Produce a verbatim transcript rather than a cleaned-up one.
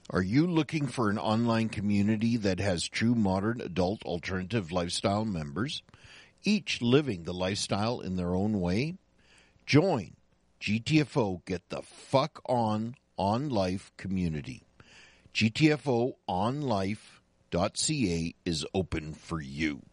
Are you looking for an online community that has true modern adult alternative lifestyle members, each living the lifestyle in their own way? Join G T F O Get the Fuck On On Life community. G T F O on life dot C A is open for you.